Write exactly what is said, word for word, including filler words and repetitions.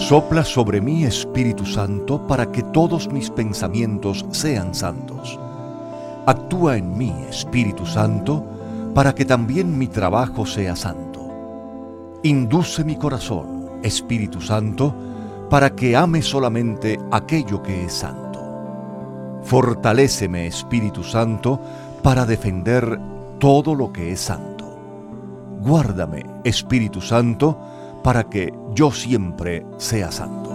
Sopla sobre mí, Espíritu Santo, para que todos mis pensamientos sean santos. Actúa en mí, Espíritu Santo, para que también mi trabajo sea santo. Induce mi corazón, Espíritu Santo, para que ame solamente aquello que es santo. Fortaléceme, Espíritu Santo, para defender todo lo que es santo. Guárdame, Espíritu Santo, para que yo siempre sea santo.